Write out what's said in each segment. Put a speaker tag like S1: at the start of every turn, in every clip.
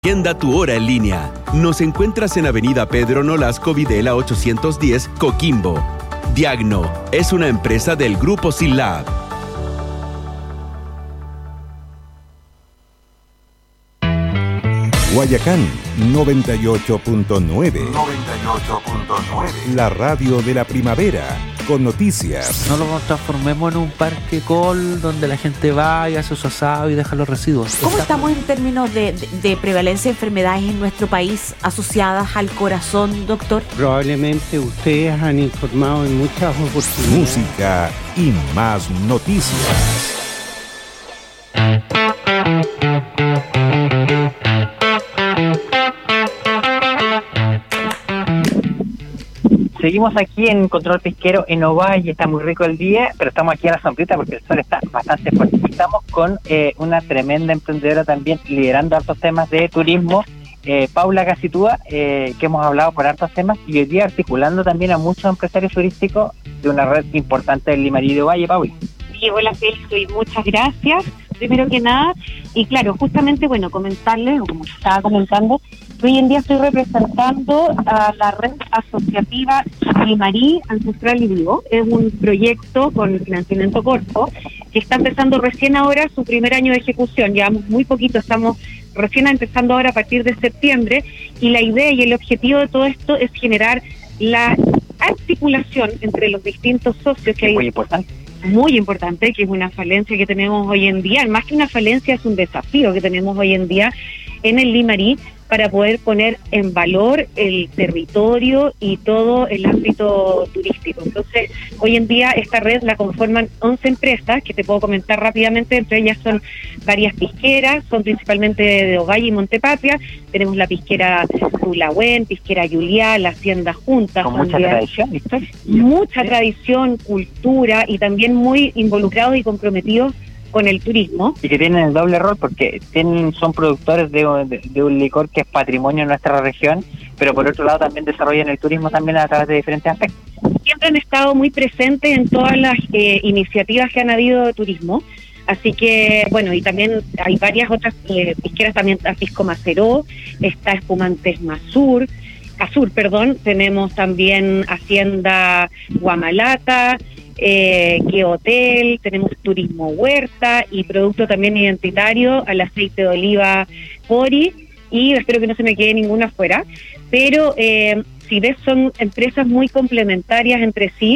S1: Agenda tu hora en línea. Nos encuentras en Avenida Pedro Nolasco Videla 810, Coquimbo. Diagno es una empresa del Grupo SILAB.
S2: Guayacán 98.9. La radio de la primavera, con noticias.
S3: No lo transformemos en un parque col donde la gente va y hace su asado y deja los residuos.
S4: ¿Cómo estamos en términos de prevalencia de enfermedades en nuestro país asociadas al corazón, doctor?
S5: Probablemente ustedes han informado en muchas oportunidades.
S2: Música y más noticias.
S6: Seguimos aquí en Control Pesquero en Ovalle, está muy rico el día, pero estamos aquí a la sombrita porque el sol está bastante fuerte. Estamos con una tremenda emprendedora también liderando hartos temas de turismo, Paula Gacitúa, que hemos hablado por hartos temas y hoy día articulando también a muchos empresarios turísticos de una red importante del Limarí de Ovalle. Paula.
S7: Sí, hola Félix, y muchas gracias, primero que nada. Y claro, justamente, comentarles, o como estaba comentando, que hoy en día estoy representando a la red asociativa Limarí Ancestral y Vivo. Es un proyecto con financiamiento corto que está empezando recién ahora su primer año de ejecución. Llevamos muy poquito, estamos recién empezando ahora a partir de septiembre, y la idea y el objetivo de todo esto es generar la articulación entre los distintos socios que hay. Muy importante, que es una falencia que tenemos hoy en día. Más que una falencia, es un desafío que tenemos hoy en día en el Limarí para poder poner en valor el territorio y todo el ámbito turístico. Entonces, hoy en día esta red la conforman 11 empresas, que te puedo comentar rápidamente. Entre ellas son varias pisqueras, son principalmente de Ovalle y Montepatria. Tenemos la pisquera Tulahuen, pisquera Juliá, la Hacienda Junta.
S6: Con mucha tradición, historia.
S7: Mucha tradición, cultura, y también muy involucrados y comprometidos con el turismo.
S6: Y que tienen el doble rol porque son productores de un licor que es patrimonio de nuestra región, pero por otro lado también desarrollan el turismo también a través de diferentes aspectos.
S7: Siempre han estado muy presentes en todas las iniciativas que han habido de turismo. Así que, y también hay varias otras pisqueras, también Pisco Maceró, está Espumantes Azur, tenemos también Hacienda Guamalata, que hotel, tenemos turismo huerta y producto también identitario al aceite de oliva Pori, y espero que no se me quede ninguna afuera, pero si ves, son empresas muy complementarias entre sí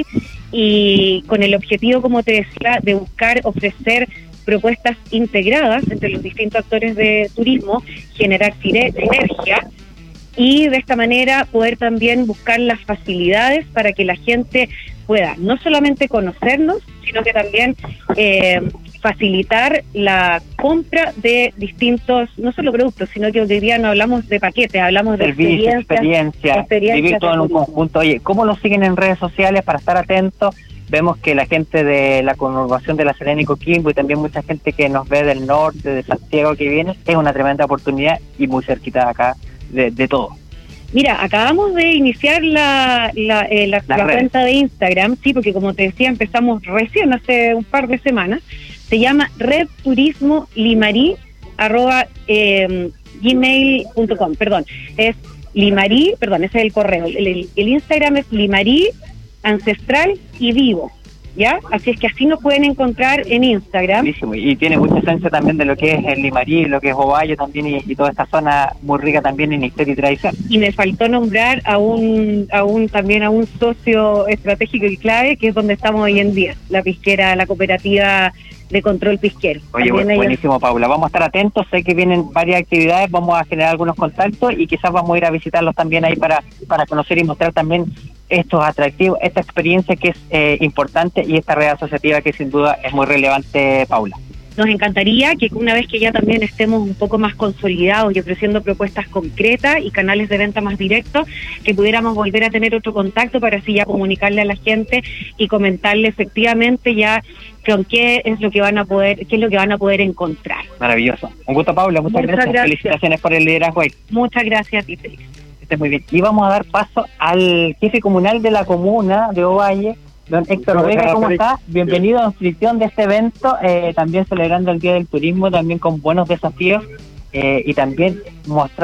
S7: y con el objetivo, como te decía, de buscar ofrecer propuestas integradas entre los distintos actores de turismo, generar sinergia y de esta manera poder también buscar las facilidades para que la gente pueda no solamente conocernos, sino que también facilitar la compra de distintos, no solo productos, sino que hoy día no hablamos de paquetes, hablamos de
S6: experiencia, vivir todo en un conjunto. Oye, ¿cómo lo siguen en redes sociales para estar atentos? Vemos que la gente de la conurbación de La Serena y Coquimbo y también mucha gente que nos ve del norte, de Santiago que viene, es una tremenda oportunidad y muy cerquita de acá de todo.
S7: Mira, acabamos de iniciar la cuenta de Instagram, sí, porque como te decía, empezamos recién hace un par de semanas. Se llama Red Turismo Limarí @gmail.com, es Limarí, ese es el correo. El Instagram es Limarí Ancestral y Vivo, ¿ya? Así es que así nos pueden encontrar en Instagram.
S6: Buenísimo. Y tiene mucha esencia también de lo que es el Limarí, lo que es Ovalle también y toda esta zona muy rica también en historia y tradición.
S7: Y me faltó nombrar a un socio estratégico y clave, que es donde estamos hoy en día, la pisquera, la cooperativa de control pisquero.
S6: Oye, buenísimo, Paula. Vamos a estar atentos, sé que vienen varias actividades, vamos a generar algunos contactos y quizás vamos a ir a visitarlos también ahí para conocer y mostrar también estos atractivos, esta experiencia que es importante y esta red asociativa que sin duda es muy relevante, Paula.
S7: Nos encantaría que una vez que ya también estemos un poco más consolidados y ofreciendo propuestas concretas y canales de venta más directos, que pudiéramos volver a tener otro contacto para así ya comunicarle a la gente y comentarle efectivamente ya con qué es lo que van a poder encontrar.
S6: Maravilloso. Un gusto, Paula, muchas gracias. Felicitaciones por el liderazgo ahí.
S7: Muchas gracias a ti, Félix.
S6: Esté muy bien. Y vamos a dar paso al jefe comunal de la comuna de Ovalle, don Héctor Vega. ¿Cómo está? Bienvenido a la inscripción de este evento, también celebrando el Día del Turismo, también con buenos desafíos. y también